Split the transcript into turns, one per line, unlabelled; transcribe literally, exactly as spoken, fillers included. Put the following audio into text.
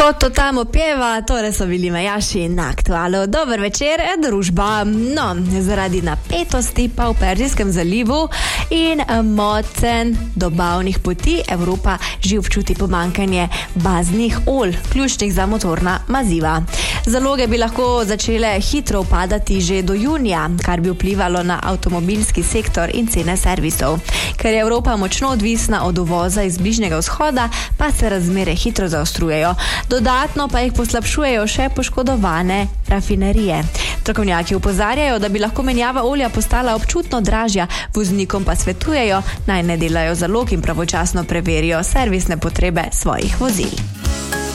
Toto tamo pjeva, torej so bili Majaši na Aktualu. Dober večer, družba. No, zaradi napetosti pa v Perzijskem zalivu in mocen dobavnih poti Evropa že občuti pomanjkanje baznih olj, ključnih za motorna maziva. Zaloge bi lahko začele hitro upadati že do junija, kar bi vplivalo na avtomobilski sektor in cene servisov. Ker je Evropa močno odvisna od uvoza iz Bližnjega vzhoda, pa se razmere hitro zaostrujejo. Dodatno pa jih poslabšujejo še poškodovane rafinerije. Strokovnjaki opozarjajo, da bi lahko menjava olja postala občutno dražja, voznikom pa svetujejo, naj ne delajo zalog in pravočasno preverijo servisne potrebe svojih vozil.